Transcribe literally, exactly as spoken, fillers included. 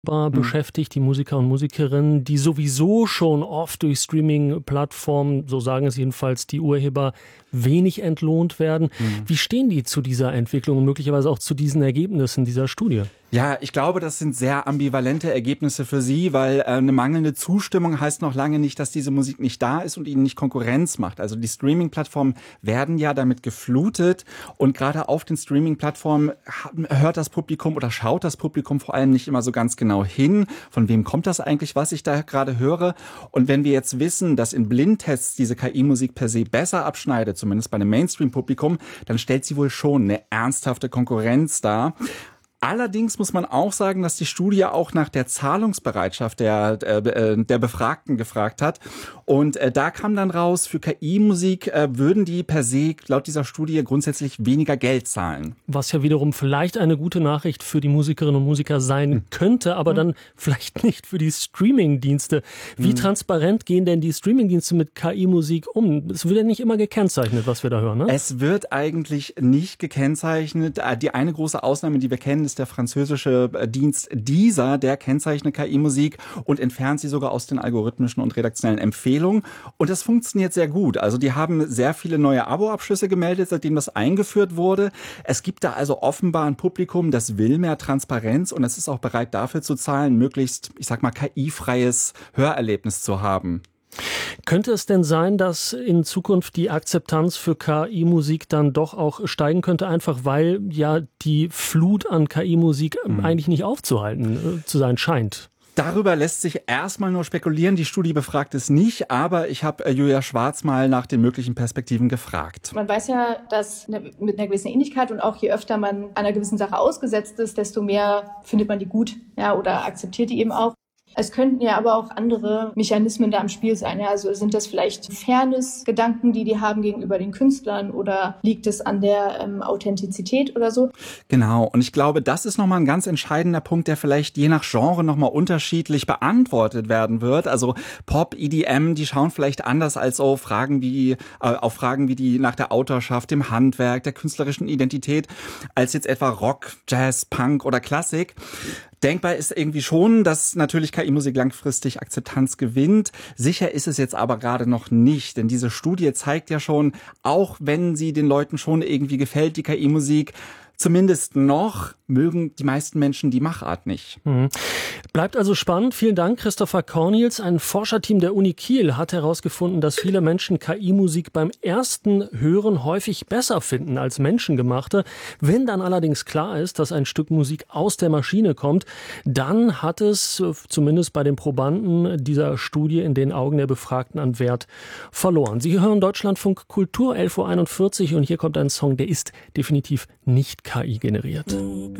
Mhm. beschäftigt, die Musiker und Musikerinnen, die sowieso schon oft durch Streaming-Plattformen, so sagen es jedenfalls die Urheber, wenig entlohnt werden. Mhm. Wie stehen die zu dieser Entwicklung und möglicherweise auch zu diesen Ergebnissen dieser Studie? Ja, ich glaube, das sind sehr ambivalente Ergebnisse für Sie, weil äh, eine mangelnde Zustimmung heißt noch lange nicht, dass diese Musik nicht da ist und ihnen nicht Konkurrenz macht. Also die Streaming-Plattformen werden ja damit geflutet und gerade auf den Streaming-Plattformen hört das Publikum oder schaut das Publikum vor allem nicht immer so ganz genau hin, von wem kommt das eigentlich, was ich da gerade höre. Und wenn wir jetzt wissen, dass in Blindtests diese K I-Musik per se besser abschneidet, zumindest bei einem Mainstream-Publikum, dann stellt sie wohl schon eine ernsthafte Konkurrenz dar. Allerdings muss man auch sagen, dass die Studie auch nach der Zahlungsbereitschaft der, äh, der Befragten gefragt hat. Und äh, da kam dann raus, für K I-Musik äh, würden die per se laut dieser Studie grundsätzlich weniger Geld zahlen. Was ja wiederum vielleicht eine gute Nachricht für die Musikerinnen und Musiker sein hm. könnte, aber hm. dann vielleicht nicht für die Streaming-Dienste. Wie hm. transparent gehen denn die Streaming-Dienste mit K I-Musik um? Es wird ja nicht immer gekennzeichnet, was wir da hören, ne? Es wird eigentlich nicht gekennzeichnet. Die eine große Ausnahme, die wir kennen, ist der französische Dienst Deezer, der kennzeichnet K I-Musik und entfernt sie sogar aus den algorithmischen und redaktionellen Empfehlungen. Und das funktioniert sehr gut. Also die haben sehr viele neue Abo-Abschlüsse gemeldet, seitdem das eingeführt wurde. Es gibt da also offenbar ein Publikum, das will mehr Transparenz und es ist auch bereit dafür zu zahlen, möglichst, ich sag mal, K I-freies Hörerlebnis zu haben. Könnte es denn sein, dass in Zukunft die Akzeptanz für K I-Musik dann doch auch steigen könnte, einfach weil ja die Flut an K I-Musik mhm. eigentlich nicht aufzuhalten äh, zu sein scheint? Darüber lässt sich erstmal nur spekulieren. Die Studie befragt es nicht, aber ich habe äh, Julia Schwarz mal nach den möglichen Perspektiven gefragt. Man weiß ja, dass ne, mit einer gewissen Ähnlichkeit und auch je öfter man einer gewissen Sache ausgesetzt ist, desto mehr findet man die gut, ja, oder akzeptiert die eben auch. Es könnten ja aber auch andere Mechanismen da im Spiel sein. Ja? Also sind das vielleicht Fairness-Gedanken, die die haben gegenüber den Künstlern, oder liegt es an der ähm, Authentizität oder so? Genau. Und ich glaube, das ist nochmal ein ganz entscheidender Punkt, der vielleicht je nach Genre nochmal unterschiedlich beantwortet werden wird. Also Pop, E D M, die schauen vielleicht anders als auf Fragen wie, äh, auf Fragen wie die nach der Autorschaft, dem Handwerk, der künstlerischen Identität, als jetzt etwa Rock, Jazz, Punk oder Klassik. Denkbar ist irgendwie schon, dass natürlich K I-Musik langfristig Akzeptanz gewinnt. Sicher ist es jetzt aber gerade noch nicht, denn diese Studie zeigt ja schon, auch wenn sie den Leuten schon irgendwie gefällt, die K I-Musik, zumindest noch mögen die meisten Menschen die Machart nicht. Mhm. Bleibt also spannend. Vielen Dank, Christopher Cornels. Ein Forscherteam der Uni Kiel hat herausgefunden, dass viele Menschen K I-Musik beim ersten Hören häufig besser finden als menschengemachte. Wenn dann allerdings klar ist, dass ein Stück Musik aus der Maschine kommt, dann hat es zumindest bei den Probanden dieser Studie in den Augen der Befragten an Wert verloren. Sie hören Deutschlandfunk Kultur, elf Uhr einundvierzig, und hier kommt ein Song, der ist definitiv nicht K I generiert.